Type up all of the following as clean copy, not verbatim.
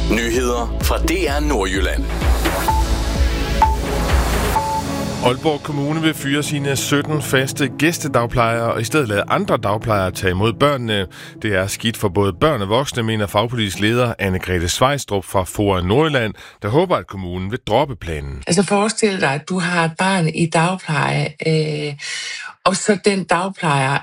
Nyheder fra DR Nordjylland. Aalborg Kommune vil fyre sine 17 faste gæstedagplejere og i stedet lade andre dagplejere tage imod børnene. Det er skidt for både børn og voksne, mener fagpolitisk leder Anne-Grethe Svejstrup fra FOA Nordjylland, der håber, at kommunen vil droppe planen. Altså forestil dig, at du har et barn i dagpleje, og så den dagplejer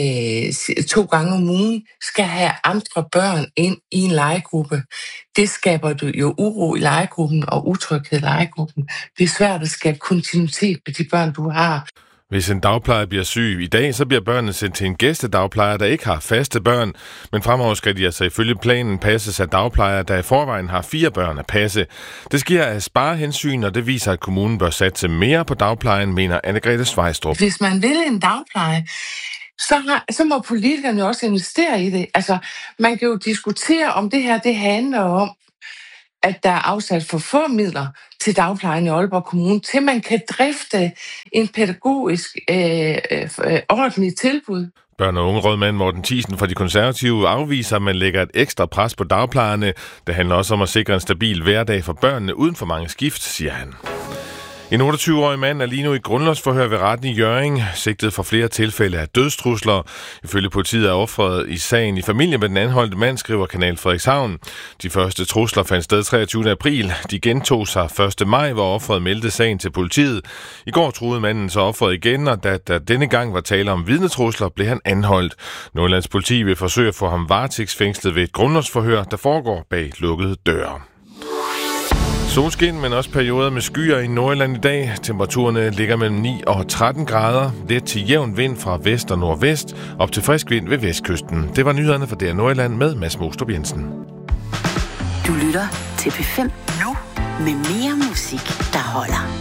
2 gange om ugen skal have andre børn ind i en legegruppe. Det skaber jo uro i legegruppen og utryghed i legegruppen. Det er svært at skabe kontinuitet med de børn, du har. Hvis en dagplejer bliver syg i dag, så bliver børnene sendt til en gæstedagplejer, der ikke har faste børn. Men fremover skal de altså ifølge planen passes af dagplejere, der i forvejen har 4 børn at passe. Det sker af sparehensyn, og det viser, at kommunen bør satse mere på dagplejen, mener Anne-Grethe Svejstrup. Hvis man vil en dagpleje, så må politikerne også investere i det. Altså, man kan jo diskutere, om det her det handler om, at der er afsat for få midler til dagplejen i Aalborg Kommune, til man kan drifte en pædagogisk ordentlig tilbud. Børn- og ungerådmand Morten Thiesen fra De Konservative afviser, at man lægger et ekstra pres på dagplejerne. Det handler også om at sikre en stabil hverdag for børnene uden for mange skift, siger han. En 28-årig mand er lige nu i grundlovsforhør ved retten i Hjørring, sigtet for flere tilfælde af dødstrusler. Ifølge politiet er offeret i sagen i familie med den anholdte mand, skriver Kanal Frederikshavn. De første trusler fandt sted 23. april. De gentog sig 1. maj, hvor offeret meldte sagen til politiet. I går truede manden så offeret igen, og da der denne gang var tale om vidnetrusler, blev han anholdt. Nordjyllands politi vil forsøge at få ham varetægtsfængslet ved et grundlovsforhør, der foregår bag lukkede døre. Solskin, men også perioder med skyer i Nordjylland i dag. Temperaturerne ligger mellem 9 og 13 grader. Let til jævn vind fra vest og nordvest, op til frisk vind ved vestkysten. Det var nyhederne fra DR Nordjylland med Mads Mostrup Jensen. Du lytter til P5 nu med mere musik, der holder.